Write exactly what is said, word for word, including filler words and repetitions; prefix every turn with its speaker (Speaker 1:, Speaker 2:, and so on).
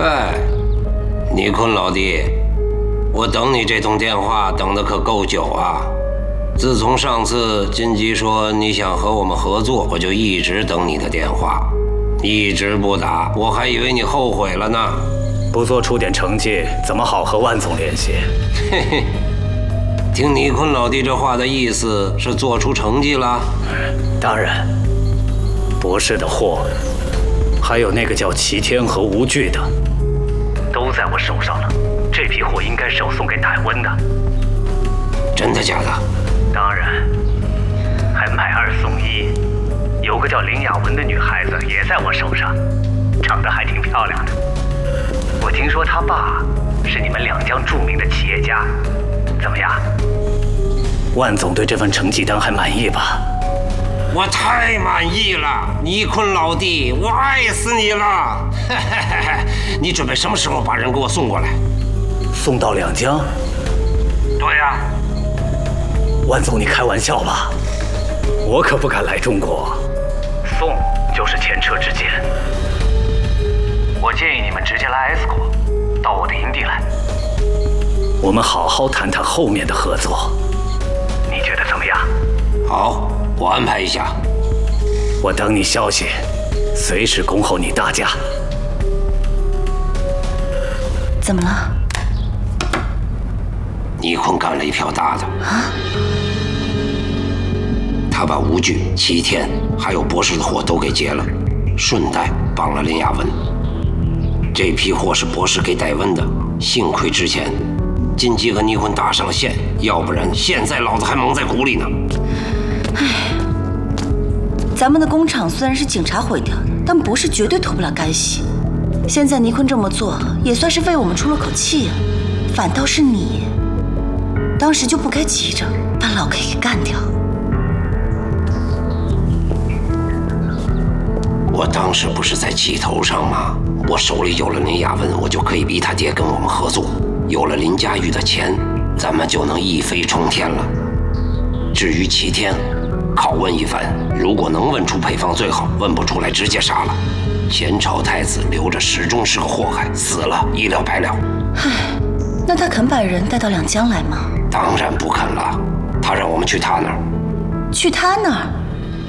Speaker 1: 哎，倪坤老弟，我等你这通电话等得可够久啊！自从上次金吉说你想和我们合作，我就一直等你的电话，一直不打，我还以为你后悔了呢。
Speaker 2: 不做出点成绩，怎么好和万总联系？
Speaker 1: 嘿嘿，听倪坤老弟这话的意思是做出成绩了？
Speaker 2: 当然，博士的货，还有那个叫齐天和吴惧的，都在我手上了。这批货应该是要送给戴温的。
Speaker 1: 真的假的？
Speaker 2: 当然，还买二送一。有个叫林雅文的女孩子也在我手上，长得还挺漂亮的。我听说她爸是你们两江著名的企业家，怎么样？万总对这份成绩单还满意吧？
Speaker 1: 我太满意了，倪坤老弟，我爱死你了！你准备什么时候把人给我送过来？
Speaker 2: 送到两江？
Speaker 1: 对呀、啊。
Speaker 2: 万总，你开玩笑吧？我可不敢来中国。送就是前车之鉴。我建议你们直接来 S 国，到我的营地来，我们好好谈谈后面的合作。你觉得怎么样？
Speaker 1: 好，我安排一下。
Speaker 2: 我等你消息，随时恭候你大驾。
Speaker 3: 怎么了？
Speaker 1: 倪坤干了一票大的
Speaker 3: 啊！
Speaker 1: 他把吴惧、齐天还有博士的货都给劫了，顺带帮了林雅文。这批货是博士给戴温的，幸亏之前金吉和倪坤搭上了线，要不然现在老子还蒙在鼓里呢。
Speaker 3: 唉，咱们的工厂虽然是警察毁掉的，但博士绝对脱不了干系。现在倪坤这么做，也算是为我们出了口气啊。反倒是你，当时就不该急着把老 K 给干掉。
Speaker 1: 我当时不是在气头上吗？我手里有了林雅文，我就可以逼他爹跟我们合作。有了林佳玉的钱，咱们就能一飞冲天了。至于齐天，拷问一番，如果能问出配方最好，问不出来直接杀了。前朝太子留着始终是个祸害，死了一了百了。
Speaker 3: 唉，那他肯把人带到两江来吗？
Speaker 1: 当然不肯了，他让我们去他那儿。
Speaker 3: 去他那儿？